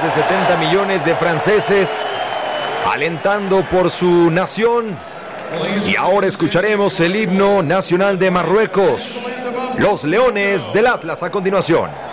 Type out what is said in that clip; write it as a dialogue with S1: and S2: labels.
S1: de 70 millones de franceses alentando por su nación. Y ahora escucharemos el himno nacional de Marruecos, los Leones del Atlas, a continuación.